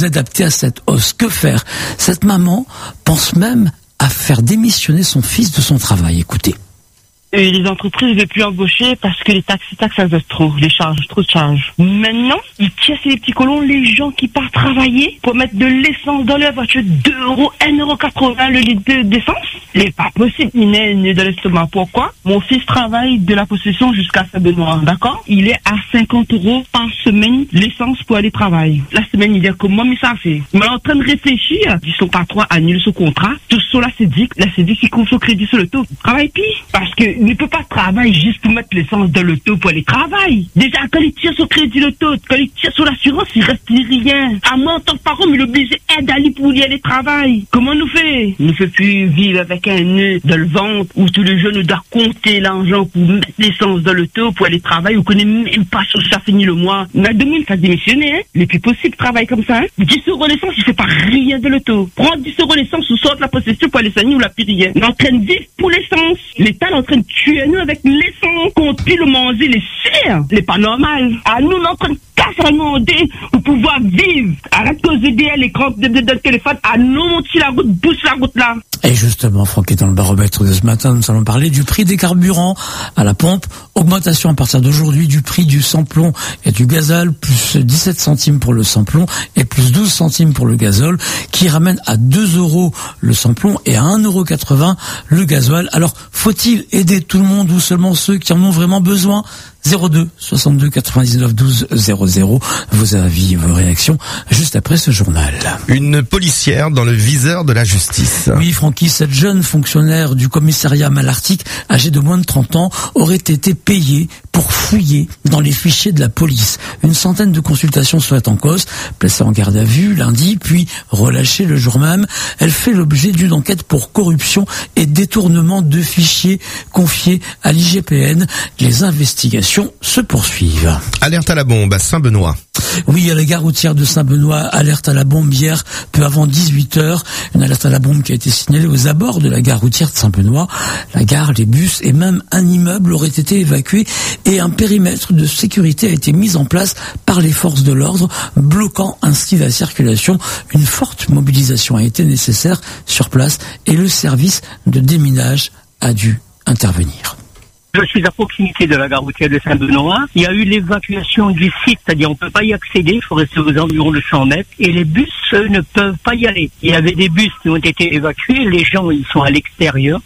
vous adapter à cette hausse. Que faire? Cette maman pense même à faire démissionner son fils de son travail. Écoutez. Et les entreprises ne veulent plus embaucher parce que les taxes, ça doit trop, les charges, trop de charges. Maintenant, ils tirent les petits colons, les gens qui partent travailler pour mettre de l'essence dans leur voiture, 2 €, 1,80 € le litre d'essence. C'est pas possible, il n'est de l'estomac. Pourquoi? Mon fils travaille de la possession jusqu'à Saint-Benoît, d'accord? Il est à 50 € par semaine l'essence pour aller travailler. La semaine, il est comment, mais ça fait. Mais en train de réfléchir, si son patron annule son contrat, tout cela c'est dit, qui compte son crédit sur le taux. Travaille plus, parce que ne peut pas travailler juste pour mettre l'essence dans le taux pour aller travailler. Déjà, quand il tire sur crédit le taux, quand il tire sur l'assurance, il reste rien. À moi, en tant que parent, mais l'obligé d'aller pour y aller travailler. Comment nous fait? Nous fait plus vivre avec un nœud dans le ventre où tous les jeunes doivent compter l'argent pour mettre l'essence dans le taux pour aller travailler. On connaît même pas si ça finit le mois. On a 2000, ça démissionné, hein. Le plus possible, travaille comme ça, hein. 10 € l'essence, il fait pas rien de l'auto. Prends 10 € l'essence ou sort de la possession pour aller soigner ou la plus rien. On est en train de vivre pour l'essence. L'État est en train de tuer nous avec l'essence qu'on peut le manger, les chers. C'est pas normal. À nous, on est en train de casser à demander pour pouvoir vivre. Arrête de causer à l'écran de téléphone. À nous, monter la route, bouche la route là. Et justement, Franck est dans le baromètre de ce matin, nous allons parler du prix des carburants à la pompe. Augmentation à partir d'aujourd'hui du prix du sans-plomb et du gazole, plus 17 centimes pour le sans-plomb et plus 12 centimes pour le gazole, qui ramène à 2 € le sans-plomb et à 1,80 € le gasoil. Alors, faut-il aider tout le monde ou seulement ceux qui en ont vraiment besoin? 02 62 99 12 00. Vos avis, vos réactions, juste après ce journal. Une policière dans le viseur de la justice. Oui, Francky, cette jeune fonctionnaire du commissariat Malartic, âgée de moins de 30 ans, aurait été payée pour fouiller dans les fichiers de la police. Une centaine de consultations seraient en cause, placée en garde à vue lundi, puis relâchée le jour même. Elle fait l'objet d'une enquête pour corruption et détournement de fichiers confiés à l'IGPN. Les investigations se poursuivent. Alerte à la bombe à Saint-Benoît. Oui, à la gare routière de Saint-Benoît, alerte à la bombe hier, peu avant 18h. Une alerte à la bombe qui a été signalée aux abords de la gare routière de Saint-Benoît. La gare, les bus et même un immeuble auraient été évacués et un périmètre de sécurité a été mis en place par les forces de l'ordre, bloquant ainsi la circulation. Une forte mobilisation a été nécessaire sur place et le service de déminage a dû intervenir. Je suis à proximité de la gare routière de Saint-Benoît. Il y a eu l'évacuation du site, c'est-à-dire on ne peut pas y accéder, il faut rester aux environs de 100 mètres, et les bus ne peuvent pas y aller. Il y avait des bus qui ont été évacués, les gens ils sont à l'extérieur.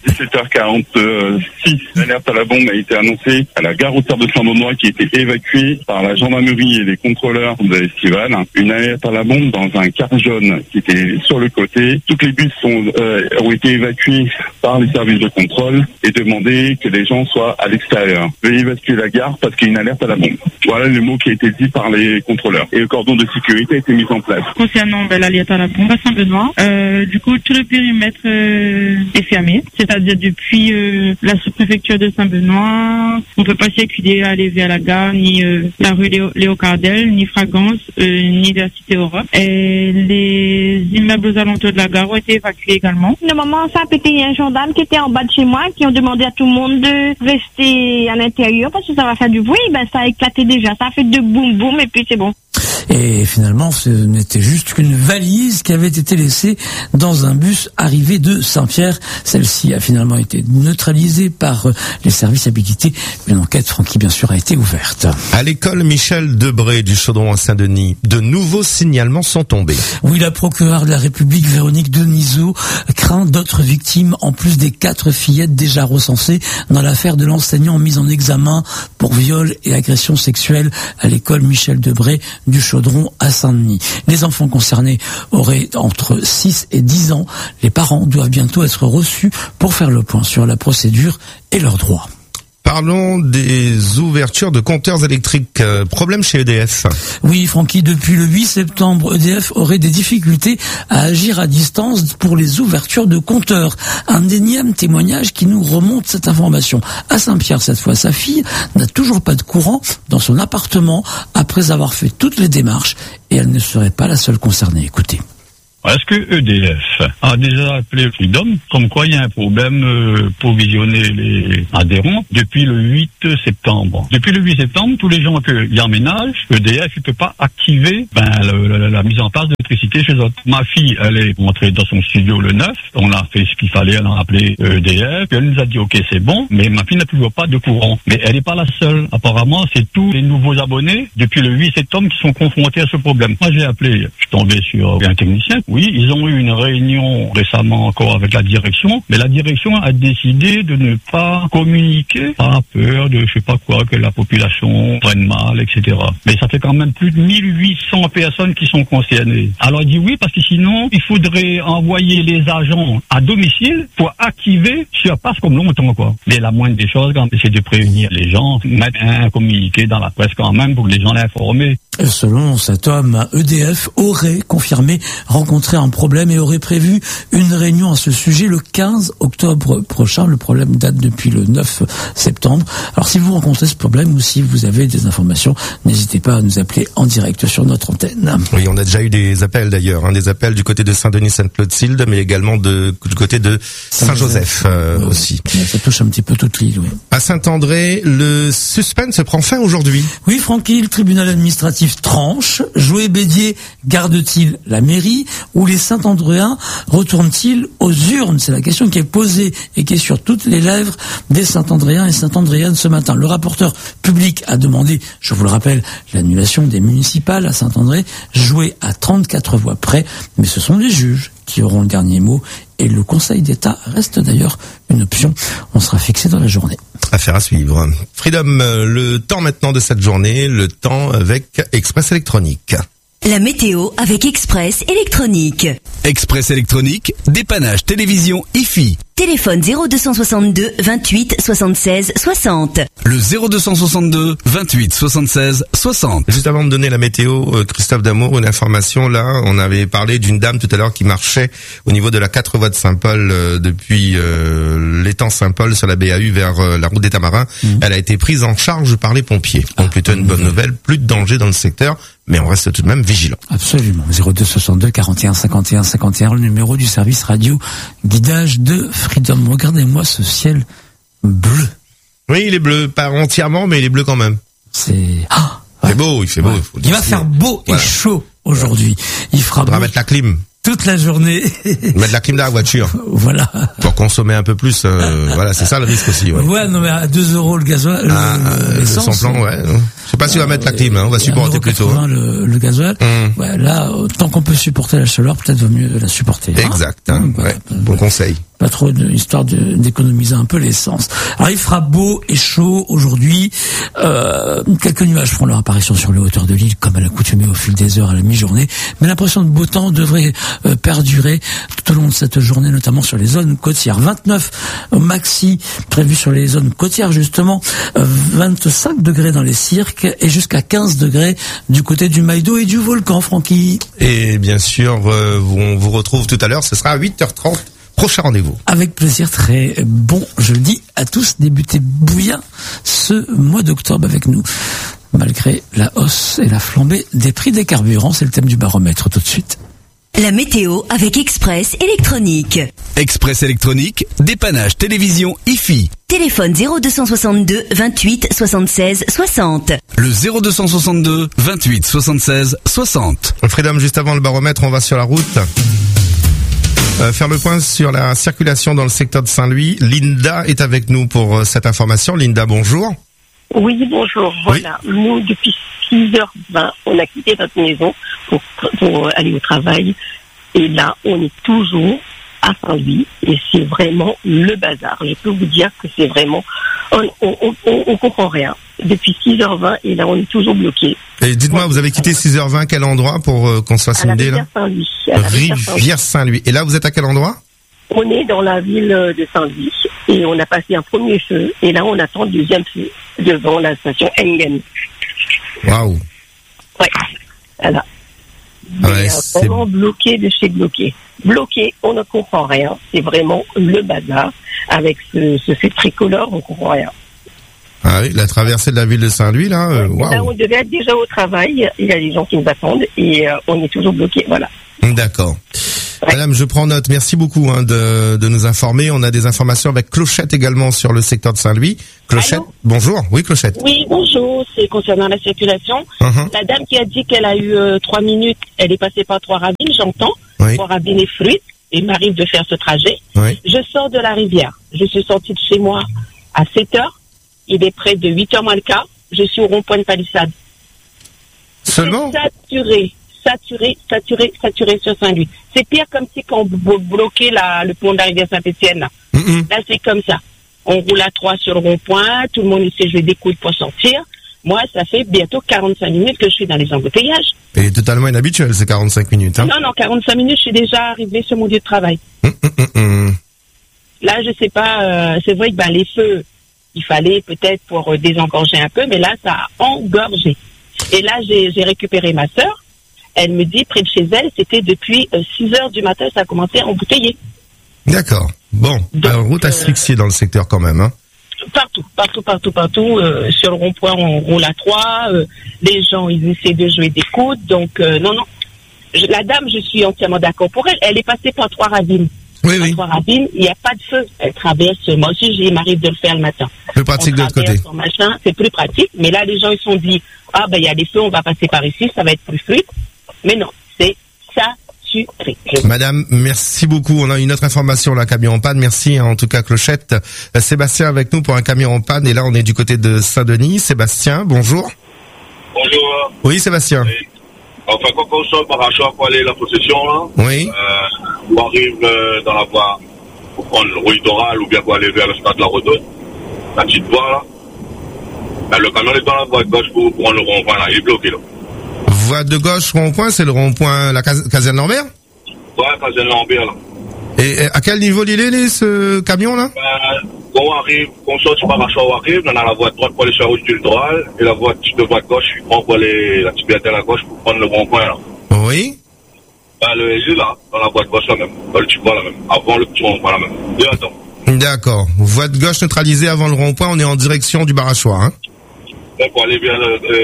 17h46, l'alerte à la bombe a été annoncée à la gare routière de Saint-Benoît qui a été évacuée par la gendarmerie et les contrôleurs de l'Estival. Une alerte à la bombe dans un car jaune qui était sur le côté. Tous les bus ont été évacués par les services de contrôle et demandé que les gens soient à l'extérieur. Veuillez évacuer la gare parce qu'il y a une alerte à la bombe. Voilà le mot qui a été dit par les contrôleurs. Et le cordon de sécurité a été mis en place. Concernant l'alerte à la bombe à Saint-Benoît, du coup tout le périmètre est fermé, c'est-à-dire depuis la sous-préfecture de Saint-Benoît, on ne peut pas circuler aller vers la gare, ni la rue Léo Cardel, ni Fragance, ni la Cité Europe. Et les immeubles aux alentours de la gare ont été évacués également. Normalement, ça a pété, il y a un gendarme qui était en bas de chez moi, qui ont demandé à tout le monde de rester à l'intérieur parce que ça va faire du bruit. Ben ça a éclaté déjà, ça a fait de boum boum et puis c'est bon. Et finalement, ce n'était juste qu'une valise qui avait été laissée dans un bus arrivé de Saint-Pierre. Celle-ci a finalement été neutralisée par les services habilités. Une enquête, Francky, bien sûr, a été ouverte. À l'école Michel Debré du Chaudron à Saint-Denis, de nouveaux signalements sont tombés. Oui, la procureure de la République, Véronique Denisot, craint d'autres victimes en plus des 4 fillettes déjà recensées dans l'affaire de l'enseignant mis en examen pour viol et agression sexuelle à l'école Michel Debré du Chaudron à Saint-Denis. Les enfants concernés auraient entre 6 et 10 ans. Les parents doivent bientôt être reçus pour faire le point sur la procédure et leurs droits. Parlons des ouvertures de compteurs électriques. Problème chez EDF. Oui, Francky, depuis le 8 septembre, EDF aurait des difficultés à agir à distance pour les ouvertures de compteurs. Un énième témoignage qui nous remonte cette information. À Saint-Pierre, cette fois, sa fille n'a toujours pas de courant dans son appartement après avoir fait toutes les démarches et elle ne serait pas la seule concernée. Écoutez. Est-ce que EDF a déjà appelé Freedom comme quoi il y a un problème pour visionner les adhérents depuis le 8 septembre. Depuis le 8 septembre, tous les gens qui emménagent, EDF ne peut pas activer la mise en place de l'électricité chez eux. Ma fille, elle est rentrée dans son studio le 9, on a fait ce qu'il fallait, elle a appelé EDF, elle nous a dit ok c'est bon, mais ma fille n'a toujours pas de courant. Mais elle n'est pas la seule. Apparemment, c'est tous les nouveaux abonnés depuis le 8 septembre qui sont confrontés à ce problème. Moi j'ai appelé, je suis tombé sur un technicien. Oui, ils ont eu une réunion récemment encore avec la direction, mais la direction a décidé de ne pas communiquer par peur de je sais pas quoi, que la population prenne mal, etc. Mais ça fait quand même plus de 1800 personnes qui sont concernées. Alors il dit oui, parce que sinon, il faudrait envoyer les agents à domicile pour activer, ça passe comme longtemps, quoi. Mais la moindre des choses, c'est de prévenir les gens, mettre un communiqué dans la presse quand même pour que les gens l'informer. Selon cet homme, EDF aurait confirmé rencontrer un problème et aurait prévu une réunion à ce sujet le 15 octobre prochain. Le problème date depuis le 9 septembre. Alors si vous rencontrez ce problème ou si vous avez des informations, n'hésitez pas à nous appeler en direct sur notre antenne. Oui, on a déjà eu des appels d'ailleurs, des appels du côté de Saint-Denis-Sainte-Clotilde, mais également du côté de Saint-Joseph aussi. Ça touche un petit peu toute l'île, oui. À Saint-André, le suspense prend fin aujourd'hui. Oui, Francky, le tribunal administratif tranche. Joël Bédier garde-t-il la mairie ou les Saint-Andréens retournent-ils aux urnes? C'est la question qui est posée et qui est sur toutes les lèvres des Saint-Andréens et Saint-Andréennes ce matin. Le rapporteur public a demandé, je vous le rappelle, l'annulation des municipales à Saint-André, jouée à 34 voix près, mais ce sont les juges qui auront le dernier mot et le Conseil d'État reste d'ailleurs une option. On sera fixé dans la journée. Affaire à suivre. Freedom, le temps maintenant de cette journée, le temps avec Express Électronique. La météo avec Express Électronique. Express Électronique, dépannage télévision IFI. Téléphone 0262 28 76 60. Le 0262 28 76 60. Juste avant de donner la météo, Christophe Damour, une information là, on avait parlé d'une dame tout à l'heure qui marchait au niveau de la 4 voies de Saint-Paul depuis l'étang Saint-Paul sur la BAU vers la route des Tamarins. Elle a été prise en charge par les pompiers. Donc plutôt une bonne nouvelle, plus de danger dans le secteur, mais on reste tout de même vigilant. Absolument. 0262 41 51 51, le numéro du service radio guidage de Freedom. Regardez-moi ce ciel bleu. Oui, il est bleu, pas entièrement, mais il est bleu quand même. C'est c'est beau, il fait beau. Il va faire beau et chaud aujourd'hui. Il fera beau. Mettre la clim toute la journée. Mettre la clim dans la voiture. Voilà. Pour consommer un peu plus, voilà, c'est ça le risque aussi. Ouais, non mais à 2 € le gasoil, l'essence. Le sans-plan, ouais. Je sais pas si on va mettre la clim, on va supporter plutôt. Le gasoil. Ouais, là, tant qu'on peut supporter la chaleur, peut-être vaut mieux la supporter. Exact. Ouais. Bon conseil. Pas trop histoire d'économiser un peu l'essence. Alors il fera beau et chaud aujourd'hui. Quelques nuages feront leur apparition sur les hauteurs de l'île, comme à l'accoutumée au fil des heures à la mi-journée. Mais l'impression de beau temps devrait perdurer tout au long de cette journée, notamment sur les zones côtières. 29 maxi prévus sur les zones côtières justement, 25 degrés dans les cirques et jusqu'à 15 degrés du côté du Maïdo et du volcan, Francky. Et bien sûr, on vous retrouve tout à l'heure, ce sera à 8h30. Prochain rendez-vous. Avec plaisir, très bon jeudi à tous. Débutez bouillant ce mois d'octobre avec nous, malgré la hausse et la flambée des prix des carburants. C'est le thème du baromètre tout de suite. La météo avec Express Électronique. Express Électronique, dépannage télévision IFI. Téléphone 0262 28 76 60. Le 0262 28 76 60. Freedom, juste avant le baromètre, on va sur la route. Faire le point sur la circulation dans le secteur de Saint-Louis. Linda est avec nous pour cette information. Linda, bonjour. Oui, bonjour. Voilà. Oui. Nous, depuis 6h20, on a quitté notre maison pour aller au travail. Et là, on est toujours à Saint-Louis. Et c'est vraiment le bazar. Je peux vous dire que c'est vraiment... On comprend rien. Depuis 6h20, et là, on est toujours bloqué. Et dites-moi, vous avez quitté 6h20, quel endroit pour qu'on se fasse une idée, là? Rivière Saint-Louis. Et là, vous êtes à quel endroit? On est dans la ville de Saint-Louis. Et on a passé un premier feu. Et là, on attend le deuxième feu devant la station Engen. Waouh. Ouais. Voilà. Ouais, vraiment bloqué de chez bloqué. Bloqué, on ne comprend rien. C'est vraiment le bazar. Avec ce fait tricolore, on comprend rien. Ah oui, la traversée de la ville de Saint-Louis, là, waouh. Là, on devait être déjà au travail. Il y a des gens qui nous attendent et on est toujours bloqués, voilà. D'accord. Madame, je prends note. Merci beaucoup de nous informer. On a des informations avec Clochette également sur le secteur de Saint-Louis. Clochette, allô? Bonjour. Oui, Clochette. Oui, bonjour. C'est concernant la circulation. La dame qui a dit qu'elle a eu 3 minutes, elle est passée par Trois-Ravines, j'entends. Oui. Trois-Ravines et Fruits. Il m'arrive de faire ce trajet. Oui. Je sors de la rivière. Je suis sortie de chez moi à 7h. Il est près de 8h moins le quart. Je suis au rond-point de Palissade. Seulement? Saturé sur Saint-Louis. C'est pire comme si quand on bloquait le pont de la rivière Saint-Étienne. Là, là c'est comme ça. On roule à 3 sur le rond-point, tout le monde essaie de jouer des coudes pour sortir. Moi, ça fait bientôt 45 minutes que je suis dans les embouteillages. Et totalement inhabituel, ces 45 minutes. Hein? Non, 45 minutes, je suis déjà arrivée sur mon lieu de travail. Là, je sais pas, c'est vrai que les feux, il fallait peut-être pour désengorger un peu, mais là, ça a engorgé. Et là, j'ai récupéré ma sœur. Elle me dit, près de chez elle, c'était depuis 6h du matin, ça a commencé à embouteiller. D'accord. Bon, donc, route asphyxiée dans le secteur quand même. Hein. Partout. Sur le rond-point, on roule à 3. Les gens, ils essaient de jouer des coudes. Donc, non. La dame, je suis entièrement d'accord pour elle. Elle est passée par Trois-Ravines. Oui. Trois-Ravines, il n'y a pas de feu. Elle traverse. Moi aussi, il m'arrive de le faire le matin. Plus pratique de l'autre côté. C'est plus pratique. Mais là, les gens, ils se sont dit, il y a des feux, on va passer par ici, ça va être plus fluide. Mais non, c'est saturé. Madame, merci beaucoup. On a une autre information, là, camion en panne. Merci, en tout cas, Clochette. Sébastien avec nous pour un camion en panne. Et là, on est du côté de Saint-Denis. Sébastien, bonjour. Bonjour. Oui, Sébastien. Oui. Enfin, quand on sort par achat pour aller à la possession, là. Oui. On arrive dans la voie pour prendre le rue littoral ou bien pour aller vers le stade de la Redonne. La petite voie, là. Le camion est dans la voie de gauche pour prendre le rond-point, là. Il est bloqué, là. Voie de gauche, rond-point, c'est le rond-point, la caserne Lambert? Ouais, caserne Lambert, là. Et à quel niveau il est, ce camion-là? Quand on sort du parachat, on arrive, on a la voie de droite pour aller sur la route du littoral, et la voie de gauche, on prend pour aller, la petite à la gauche pour prendre le rond-point, là. Oui. Le est là, dans la voie de gauche, là même. Dans le petit voie, là même. Avant le petit rond-point, là même. Et attends. D'accord. Voie de gauche neutralisée avant le rond-point, on est en direction du Barachois, hein? Pour aller vers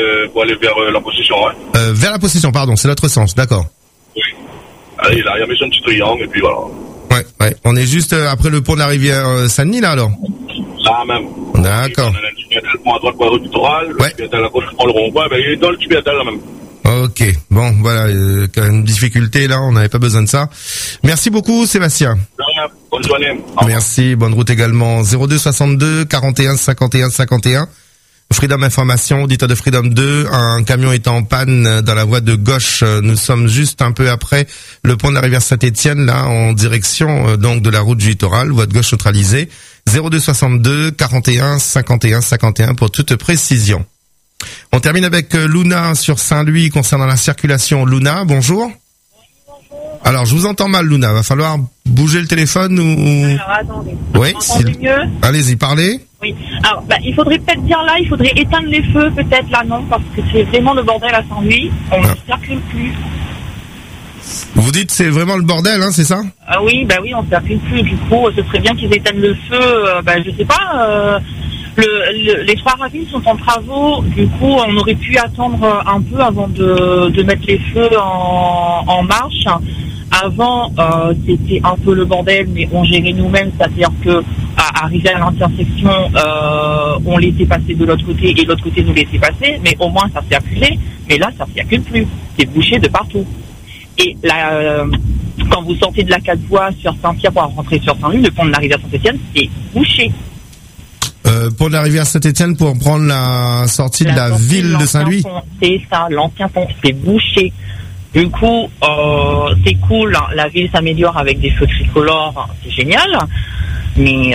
la position, hein. Vers la position, pardon, c'est l'autre sens, d'accord. Oui. Allez, là, il y a mis son petit triangle, et puis voilà. Ouais. On est juste après le pont de la rivière Saint-Denis, là, alors? Là, même. D'accord. On a un petit pédale pour à droite pour le littoral, le petit pédale à gauche pour le rond-point, il est dans le petit pédale, là, même. Ok. Bon, voilà, une difficulté, là, on n'avait pas besoin de ça. Merci beaucoup, Sébastien. Bonne journée. Merci, bonne route également. 02 62 41 51 51. Freedom Information, auditeur de Freedom 2, un camion est en panne dans la voie de gauche. Nous sommes juste un peu après le pont de la rivière Saint-Étienne, là, en direction donc de la route du littoral, voie de gauche neutralisée. 02 62 41 51 51 pour toute précision. On termine avec Luna sur Saint-Louis concernant la circulation. Luna, bonjour. Alors, je vous entends mal, Luna. Va falloir bouger le téléphone ou... Alors, attendez. Oui, mieux. Allez-y, parlez. Oui. Alors, il faudrait peut-être dire là, il faudrait éteindre les feux, peut-être là, non, parce que c'est vraiment le bordel à Saint-Louis. On ne circule plus. Vous dites c'est vraiment le bordel, hein, c'est ça? Oui, on ne circule plus. Du coup, ce serait bien qu'ils éteignent le feu. Je sais pas. Les Trois-Ravines sont en travaux. Du coup, on aurait pu attendre un peu avant de mettre les feux en marche. Avant, c'était un peu le bordel, mais on gérait nous-mêmes, c'est-à-dire que arrivé à l'intersection, on laissait passer de l'autre côté et de l'autre côté nous laissait passer, mais au moins ça circulait. Mais là, ça ne circule plus. C'est bouché de partout. Et là, quand vous sortez de la 4 voies sur Saint-Pierre pour rentrer sur Saint-Louis, le pont de la rivière Saint-Étienne, c'est bouché. Pont de la rivière Saint-Étienne pour prendre la sortie de la ville de Saint-Louis. C'est ça, l'ancien pont, c'est bouché. Du coup, c'est cool, la ville s'améliore avec des feux tricolores, c'est génial, mais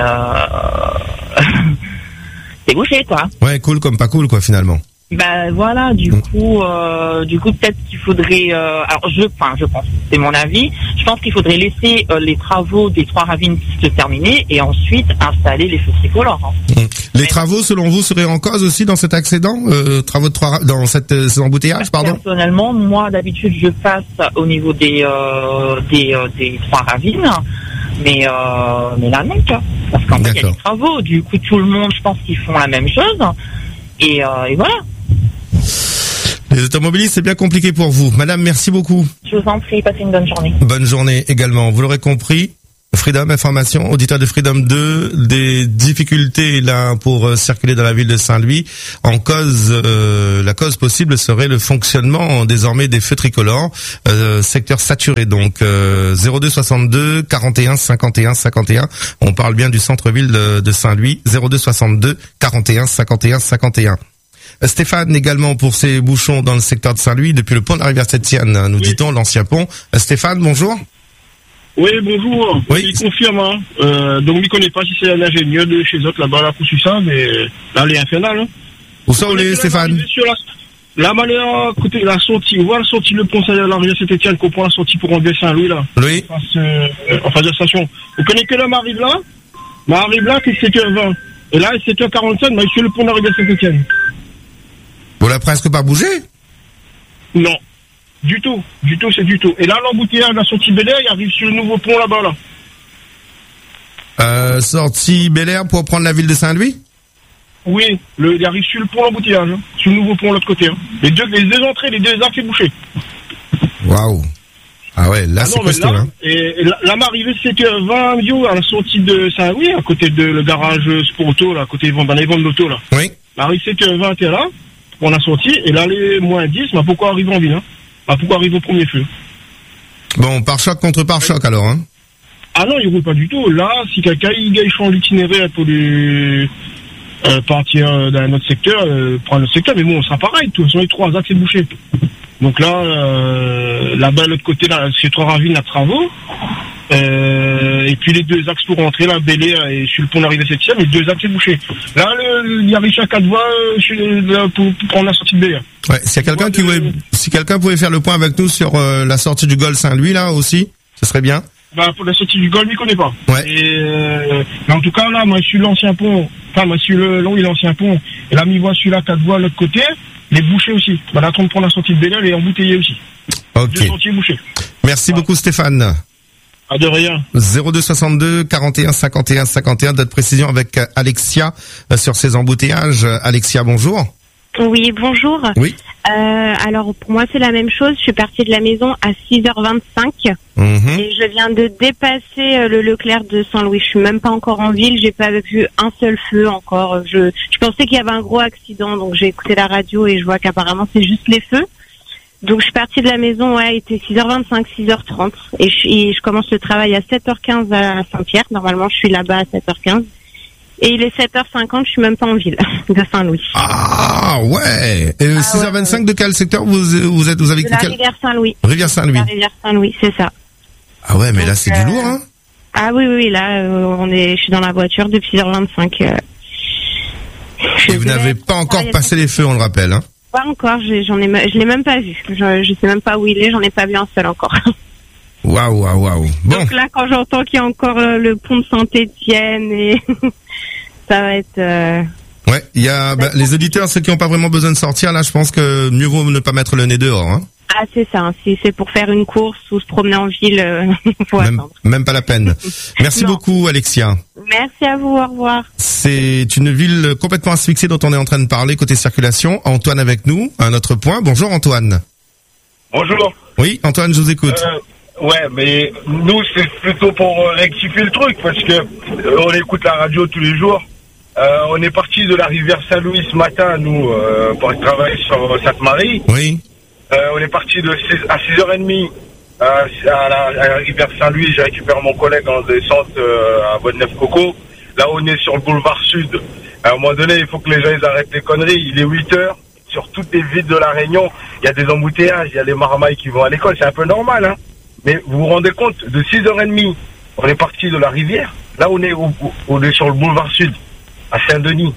c'est bouché, quoi. Ouais, cool comme pas cool, quoi, finalement. Voilà, du coup peut-être qu'il faudrait, alors je pense, c'est mon avis, je pense qu'il faudrait laisser les travaux des Trois-Ravines se terminer et ensuite installer les feux tricolores. Hein. Les travaux, selon vous, seraient en cause aussi dans cet accident, travaux de dans ces embouteillages, pardon? Personnellement, moi d'habitude je passe au niveau des Trois-Ravines, mais là non, quoi. Parce qu'en fait il y a des travaux, du coup tout le monde, je pense qu'ils font la même chose et voilà. Les automobilistes, c'est bien compliqué pour vous. Madame, merci beaucoup. Je vous en prie, passez une bonne journée. Bonne journée également. Vous l'aurez compris, Freedom Information, auditeur de Freedom 2, des difficultés là pour circuler dans la ville de Saint-Louis. En cause, la cause possible serait le fonctionnement désormais des feux tricolores, secteur saturé. Donc 02 62 41 51 51. On parle bien du centre-ville de Saint-Louis. 02 62 41 51 51. Stéphane également pour ces bouchons dans le secteur de Saint-Louis depuis le pont de la rivière Septienne, nous dit-on, l'ancien pont. Stéphane, bonjour. Oui, bonjour. Oui. Il confirme. Donc, il ne connaît pas si c'est un ingénieur de chez eux là-bas, là, pour ça, mais là, elle est infernale. Hein. Où ça, où est, Stéphane? La manière, côté la sortie, on voit la sortie, le pont, c'est la rivière Saint-Etienne, qu'on prend la sortie pour enlever Saint-Louis, là. Oui. En face de la station. Vous connaissez que l'homme arrive là? Arrive là, c'est 7h20. Et là, 7h45, mais sur le pont de la rivière Saint-Etienne. Vous l'avez presque pas bougé? Non. Du tout, c'est du tout. Et là, l'embouteillage de la sortie Bel Air, il arrive sur le nouveau pont là-bas, là. Sortie Bel Air pour prendre la ville de Saint-Louis? Oui, il arrive sur le pont l'embouteillage, hein, sur le nouveau pont de l'autre côté. Hein. Les deux entrées, les deux axes, c'est bouché. Waouh. Ah ouais, là, c'est costaud, hein. Et là, m'arrivait, c'était 20 millions à la sortie de Saint-Louis, à côté de le garage Sport Auto, là, à côté dans les ventes d'auto, là. Oui. M'arrive, c'était 20 était là, on a sorti, et là, les moins 10, mais pourquoi arriver en ville, hein? Pourquoi arriver au premier feu? Bon, pare-choc contre pare-choc alors, hein? Ah non, il roule pas du tout. Là, si quelqu'un il change l'itinéraire pour partir dans notre secteur, prendre notre secteur, mais bon, on sera pareil, de toute façon, les trois axes, c'est bouché. Donc là, là-bas, de l'autre côté, là, chez Trois-Ravines, la travaux. Et puis les deux axes pour rentrer, là, Bel Air et sur le pont d'arrivée 7e, les deux axes, c'est bouché. Là, il y a Richard 4 voies pour prendre la sortie de Bel Air. Ouais, si quelqu'un pouvait faire le point avec nous sur la sortie du Gol Saint-Louis, là, aussi, ce serait bien. Pour la sortie du Gol, il ne connaît pas. Ouais. Mais en tout cas, là, moi, je suis l'ancien pont. Enfin, moi, je suis le long et l'ancien pont. Et là, mi-voie, celui-là, 4 voies, de l'autre côté, les bouchés aussi. Là, on prend la sortie de Bel Air et embouteillé aussi. Ok. Deux sentiers bouchés. Merci beaucoup, Stéphane. Ah, de rien. 02 62 41 51 51, d'autres précisions avec Alexia sur ces embouteillages. Alexia, bonjour. Oui, bonjour. Oui. Alors, pour moi, c'est la même chose. Je suis partie de la maison à 6h25 et je viens de dépasser le Leclerc de Saint-Louis. Je suis même pas encore en ville. J'ai pas vu un seul feu encore. Je pensais qu'il y avait un gros accident, donc j'ai écouté la radio et je vois qu'apparemment, c'est juste les feux. Donc, je suis partie de la maison, ouais, il était 6h25, 6h30. Et je commence le travail à 7h15 à Saint-Pierre. Normalement, je suis là-bas à 7h15. Et il est 7h50, je suis même pas en ville de Saint-Louis. Ah, ouais. 6h25 de quel secteur vous avez de la rivière Saint-Louis. Rivière Saint-Louis. La rivière Saint-Louis, c'est ça. Ah ouais, mais là, c'est du lourd, hein? Ah oui, là, je suis dans la voiture depuis 6h25. Et vous n'avez pas encore passé les feux, on le rappelle, hein? Pas encore, je l'ai même pas vu. Je sais même pas où il est, j'en ai pas vu un seul encore. Waouh. Bon. Donc là, quand j'entends qu'il y a encore le pont de Saint-Etienne et ça va être... Ouais, il y a les auditeurs, ceux qui n'ont pas vraiment besoin de sortir, là, je pense que mieux vaut ne pas mettre le nez dehors, hein. Ah, c'est ça. Hein. Si c'est pour faire une course ou se promener en ville, faut attendre. Même pas la peine. Merci beaucoup, Alexia. Merci à vous. Au revoir. C'est une ville complètement asphyxiée dont on est en train de parler côté circulation. Antoine avec nous, à notre point. Bonjour, Antoine. Bonjour. Oui, Antoine, je vous écoute. Ouais, mais nous, c'est plutôt pour rectifier le truc, parce que on écoute la radio tous les jours. On est parti de la rivière Saint-Louis ce matin, nous, pour travailler sur Sainte-Marie. Oui. On est parti à 6h30 à la rivière Saint-Louis. J'ai récupéré mon collègue en descente à Bonne-Neuf-Coco. Là, on est sur le boulevard Sud. À un moment donné, il faut que les gens ils arrêtent les conneries. Il est 8h. Sur toutes les villes de la Réunion, il y a des embouteillages, il y a les marmailles qui vont à l'école. C'est un peu normal, hein. Mais vous vous rendez compte, de 6h30, on est parti de la rivière. Là, on est sur le boulevard Sud, à Saint-Denis.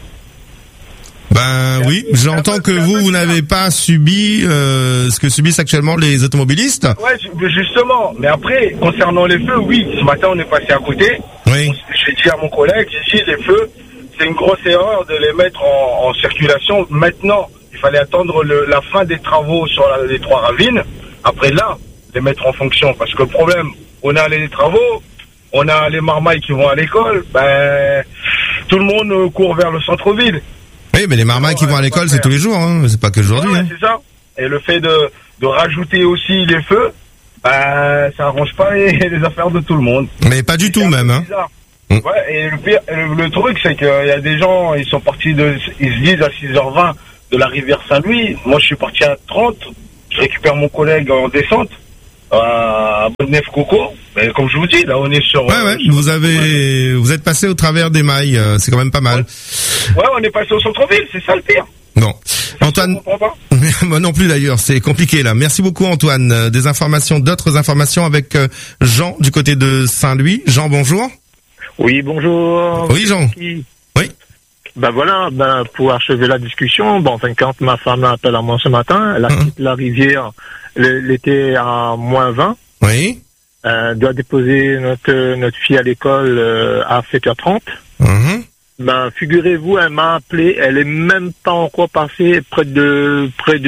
Oui, j'entends que vous n'avez pas subi ce que subissent actuellement les automobilistes. Ouais, justement. Mais après, concernant les feux, oui, ce matin, on est passé à côté. Oui. J'ai dit à mon collègue, les feux, c'est une grosse erreur de les mettre en circulation maintenant. Il fallait attendre la fin des travaux sur les Trois-Ravines. Après là, les mettre en fonction. Parce que le problème, on a les travaux, on a les marmailles qui vont à l'école, tout le monde court vers le centre-ville. Oui, mais les marmailles qui vont à l'école, c'est tous les jours, hein. C'est pas que aujourd'hui. Ouais, hein. C'est ça. Et le fait de rajouter aussi les feux, ça arrange pas les affaires de tout le monde. Mais pas du tout même, hein. Ouais, et le truc, c'est qu'il y a des gens, ils sont partis ils se disent à 6h20 de la rivière Saint-Louis. Moi, je suis parti à 30. Je récupère mon collègue en descente à Bonneuf-Coco. Mais comme je vous dis, là, on est sur... Ouais, vous êtes passé au travers des mailles. C'est quand même pas mal. Ouais, on est passé au centre-ville. C'est ça le pire. Bon. Antoine, moi non plus d'ailleurs, c'est compliqué là. Merci beaucoup Antoine. D'autres informations avec Jean du côté de Saint-Louis. Jean, bonjour. Oui, bonjour. Oui, Jean. Oui. Ben voilà, pour achever la discussion, quand ma femme appelle à moi ce matin, elle a quitté la rivière l'été à -20. Oui. Doit déposer notre fille à l'école à 7h30. Figurez-vous, elle m'a appelé, elle est même pas encore passée près de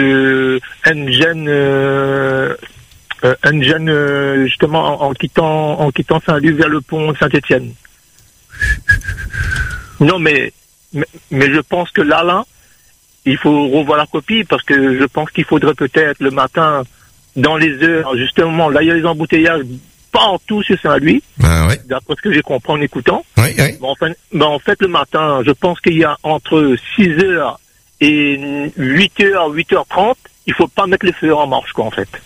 Engen, justement en quittant Saint-Louis vers le pont Saint-Étienne. Non, mais je pense que là, il faut revoir la copie parce que je pense qu'il faudrait peut-être le matin, dans les heures, justement, là il y a les embouteillages partout sur Saint-Louis, d'après ce que j'ai compris en écoutant. Oui. En fait, le matin, je pense qu'il y a entre 6h et 8h, 8h30, il faut pas mettre les feux en marche, quoi, en fait.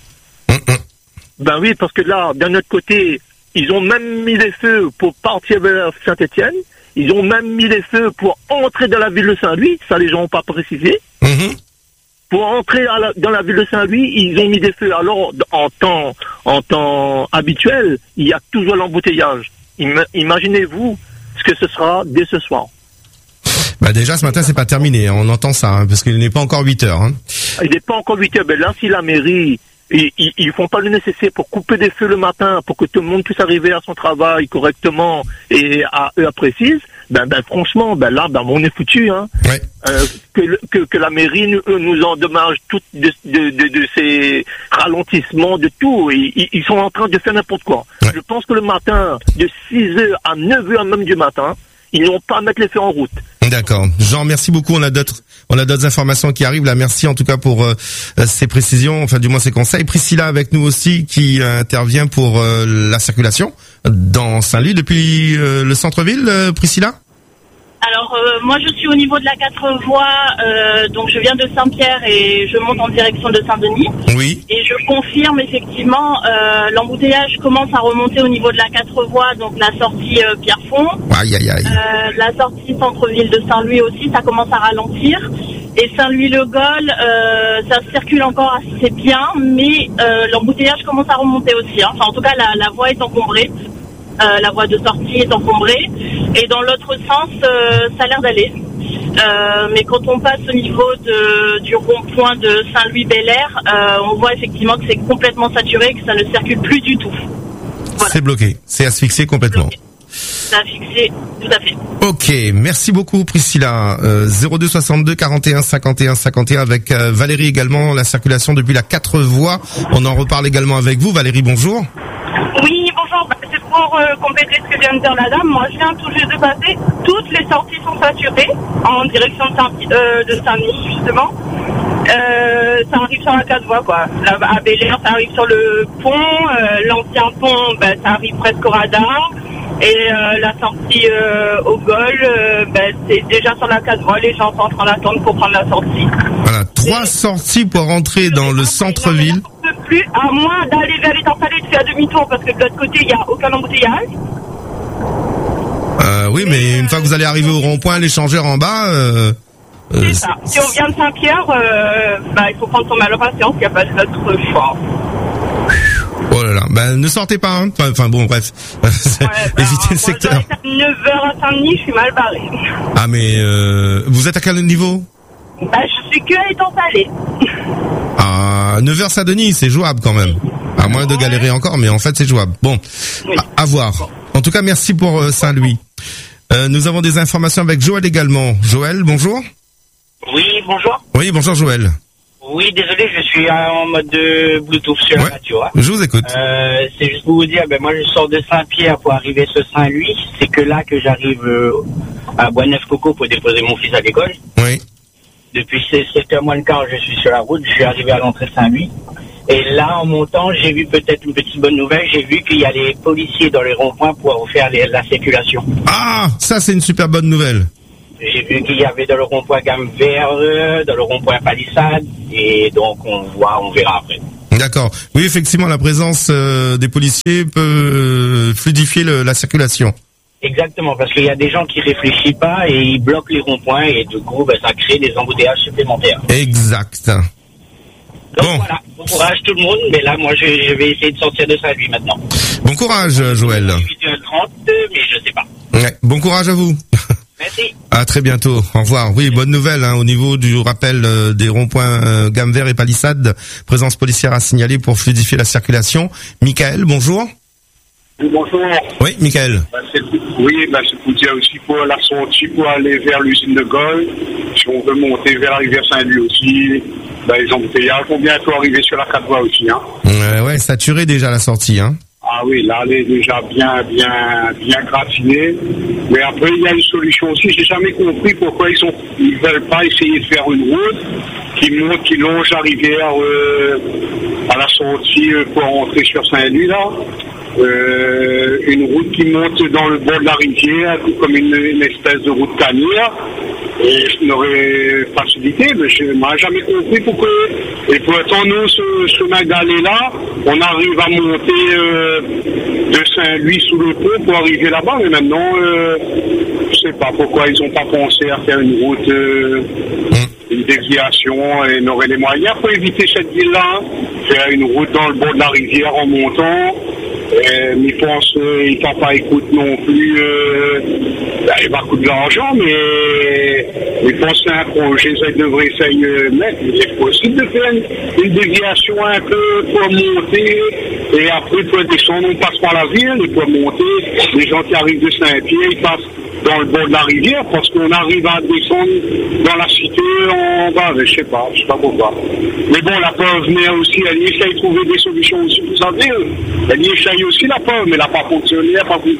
Oui, parce que là, d'un autre côté, ils ont même mis les feux pour partir vers Saint-Étienne. Ils ont même mis les feux pour entrer dans la ville de Saint-Louis. Ça, les gens n'ont pas précisé. Pour entrer dans la ville de Saint-Louis, ils ont mis des feux. Alors, en temps habituel, il y a toujours l'embouteillage. Imaginez-vous ce que ce sera dès ce soir. Déjà, ce matin, c'est pas terminé. On entend ça, parce qu'il n'est pas encore 8h. Il n'est pas encore 8h. Là, si la mairie... Ils font pas le nécessaire pour couper des feux le matin, pour que tout le monde puisse arriver à son travail correctement et à heure précise. Franchement, là, on est foutu, hein. Ouais. Que la mairie nous endommage tout de ces ralentissements, de tout. Ils sont en train de faire n'importe quoi. Ouais. Je pense que le matin, de 6h à 9h même du matin, ils n'ont pas à mettre les feux en route. D'accord. Jean, merci beaucoup. On a d'autres informations qui arrivent là. Merci en tout cas pour ces précisions, enfin du moins ces conseils. Priscilla avec nous aussi qui intervient pour la circulation dans Saint-Louis depuis le centre-ville. Priscilla? Alors moi je suis au niveau de la 4 voies, donc je viens de Saint-Pierre et je monte en direction de Saint-Denis. Oui. Et je confirme effectivement l'embouteillage commence à remonter au niveau de la 4 voies, donc la sortie Pierrefonds. Aïe. La sortie centre-ville de Saint-Louis aussi, ça commence à ralentir. Et Saint-Louis-le-Gaulle, ça circule encore assez bien, mais l'embouteillage commence à remonter aussi. Enfin en tout cas la voie est encombrée. La voie de sortie est encombrée et dans l'autre sens ça a l'air d'aller mais quand on passe au niveau du rond-point de Saint-Louis-Bel-Air, on voit effectivement que c'est complètement saturé, que ça ne circule plus du tout. Voilà. C'est bloqué, c'est asphyxié complètement. C'est asphyxié, tout à fait. Ok, merci beaucoup Priscilla. 02 62 41 51 51 avec Valérie également, la circulation depuis la 4 voies. On en reparle également avec vous. Valérie, bonjour. Oui, bonjour. C'est pour compléter ce que vient de dire la dame. Moi, je viens tout juste de passer. Toutes les sorties sont saturées en direction de Saint-Denis, justement. Ça arrive sur la 4 voies, quoi. Là, à Bel-Air, ça arrive sur le pont. L'ancien pont, ça arrive presque au radar. Et la sortie au Gaulle, c'est déjà sur la 4 voies. Les gens sont en train d'attendre pour prendre la sortie. Voilà, 3 sorties pour rentrer dans le centre-ville. Plus, à moins d'aller vers les Tempalées, de faire demi-tour, parce que de l'autre côté, il n'y a aucun embouteillage. Oui, mais une fois que vous allez arriver au rond-point, l'échangeur en bas... c'est ça. Si on vient de Saint-Pierre, il faut prendre son mal en patience, il n'y a pas d'autre choix. Oh là là, ne sortez pas, hein. Enfin bon, bref. Évitez le secteur. À 9h à Saint-Denis, je suis mal barré. Ah, mais vous êtes à quel niveau? Je suis que à Étampalé. À 9h Saint-Denis, c'est jouable quand même. À moins de galérer encore, mais en fait c'est jouable. Bon, oui. À voir. En tout cas, merci pour Saint-Louis. Nous avons des informations avec Joël également. Joël, bonjour. Oui, bonjour. Oui, bonjour Joël. Oui, désolé, je suis en mode de Bluetooth sur la radio. Hein. Je vous écoute. C'est juste pour vous dire, moi je sors de Saint-Pierre pour arriver sur Saint-Louis. C'est que là que j'arrive à Bonneuf-Coco pour déposer mon fils à l'école. Oui. Depuis 7h moins le quart, je suis sur la route, je suis arrivé à l'entrée de Saint-Louis. Et là, en montant, j'ai vu peut-être une petite bonne nouvelle, j'ai vu qu'il y a les policiers dans les ronds-points pour faire la circulation. Ah, ça c'est une super bonne nouvelle. J'ai vu qu'il y avait dans le rond-point Gamme Vert, dans le rond-point Palissade, et donc on verra après. D'accord. Oui, effectivement, la présence des policiers peut fluidifier la circulation. Exactement, parce qu'il y a des gens qui réfléchissent pas et ils bloquent les ronds-points et du coup, ça crée des embouteillages supplémentaires. Exact. Donc voilà, bon courage tout le monde, mais là, moi, je vais essayer de sortir de Saint-Louis maintenant. Bon courage, Joël. 8h30, mais je sais pas. Ouais, bon courage à vous. Merci. À très bientôt. Au revoir. Oui, bonne nouvelle au niveau du rappel des ronds-points Gamme Vert et Palissade. Présence policière à signaler pour fluidifier la circulation. Michael, bonjour. Oui, bonjour. Oui, Michael. C'est pour dire aussi pour la sortie pour aller vers l'usine de Gaulle. Si on veut monter vers la rivière Saint-Louis aussi, les embouteillages vont bientôt arriver sur la 4 voies aussi. Ouais, saturé déjà la sortie. Ah oui, là, elle est déjà bien gratinée. Mais après, il y a une solution aussi. J'ai jamais compris pourquoi ils veulent pas essayer de faire une route qui longe la rivière à la sortie pour rentrer sur Saint-Louis, là. Une route qui monte dans le bord de la rivière, comme une espèce de route tanière. Et je n'aurais facilité, mais je n'ai jamais compris pourquoi. Et pourtant, nous, ce chemin d'allée-là, on arrive à monter de Saint-Louis sous le pont pour arriver là-bas, mais maintenant, je sais pas pourquoi ils n'ont pas pensé à faire une route, une déviation, et n'auraient les moyens pour éviter cette ville-là, faire une route dans le bord de la rivière en montant. Mais je pense qu'ils n'ont pas écouté non plus. Il va coûter de l'argent, mais je pense que c'est un projet, ça devrait essayer. Mais c'est possible de faire une déviation un peu pour monter et après pour descendre. On passe par la ville et pour monter. Les gens qui arrivent de Saint-Pierre, ils passent dans le bord de la rivière parce qu'on arrive à descendre dans la cité en bas. Je sais pas pourquoi. Mais bon, la preuve venait aussi, elle essaye de trouver des solutions aussi, vous savez. Elle essaye aussi la preuve, mais elle n'a pas fonctionné,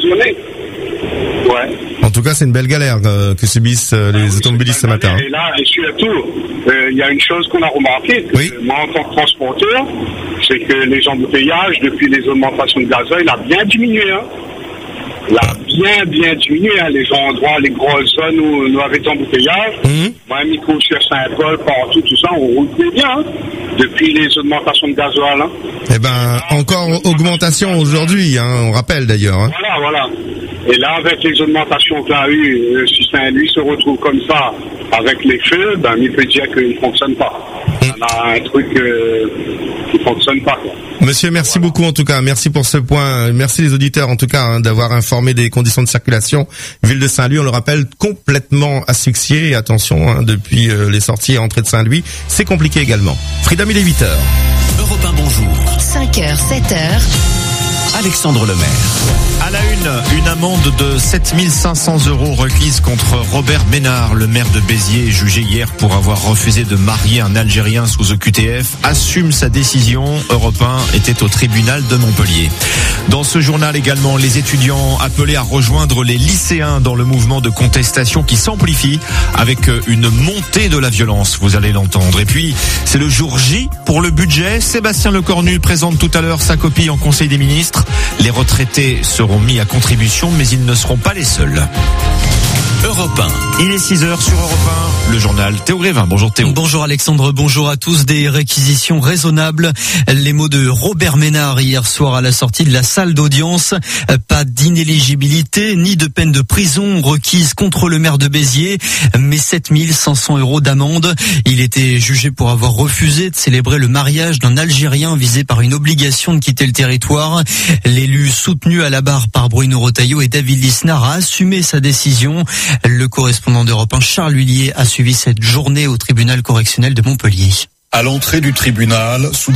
Ouais. En tout cas, c'est une belle galère que subissent les automobilistes ce matin. Et là, et surtout, il y a une chose qu'on a remarqué, moi en tant que transporteur, c'est que les embouteillages, depuis les augmentations de gasoil, il a bien diminué. Il a bien diminué, les endroits, les grosses zones où nous avions des embouteillages. Moi, micro sur Saint-Paul, partout, tout ça, on roule bien, depuis les augmentations de gasoil. Eh ben, encore augmentation aujourd'hui, on rappelle d'ailleurs. Voilà. Et là, avec les augmentations qu'il y a eu, si Saint-Louis se retrouve comme ça, avec les feux, il peut dire qu'il ne fonctionne pas. On a un truc qui ne fonctionne pas, quoi. Monsieur, merci beaucoup en tout cas. Merci pour ce point. Merci les auditeurs en tout cas d'avoir informé des conditions de circulation. Ville de Saint-Louis, on le rappelle, complètement asphyxiée. Et attention, depuis les sorties et entrées de Saint-Louis, c'est compliqué également. Frida, il est 8h. Europe 1, bonjour. 5h, 7h. Alexandre Lemaire. À la une amende de 7 500 € requise contre Robert Ménard, le maire de Béziers, jugé hier pour avoir refusé de marier un Algérien sous OQTF, assume sa décision. Europe 1 était au tribunal de Montpellier. Dans ce journal également, les étudiants appelés à rejoindre les lycéens dans le mouvement de contestation qui s'amplifie avec une montée de la violence, vous allez l'entendre. Et puis, c'est le jour J pour le budget. Sébastien Lecornu présente tout à l'heure sa copie en Conseil des ministres. Les retraités seront mis à contribution, mais ils ne seront pas les seuls. Europe 1. Il est 6h sur Europe 1, le journal Théo Grévin. Bonjour Théo. Bonjour Alexandre, bonjour à tous. Des réquisitions raisonnables. Les mots de Robert Ménard hier soir à la sortie de la salle d'audience. Pas d'inéligibilité ni de peine de prison requise contre le maire de Béziers, mais 7 500 € d'amende. Il était jugé pour avoir refusé de célébrer le mariage d'un Algérien visé par une obligation de quitter le territoire. L'élu soutenu à la barre par Bruno Retailleau et David Lisnard a assumé sa décision. Le correspondant d'Europe 1, Charles Huillier, a suivi cette journée au tribunal correctionnel de Montpellier. À l'entrée du tribunal, sous des